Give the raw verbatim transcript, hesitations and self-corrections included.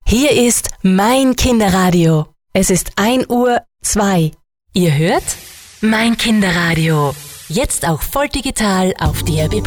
Hier ist mein Kinderradio. Es ist ein Uhr zwei. Ihr hört mein Kinderradio. Jetzt auch voll digital auf D A B plus.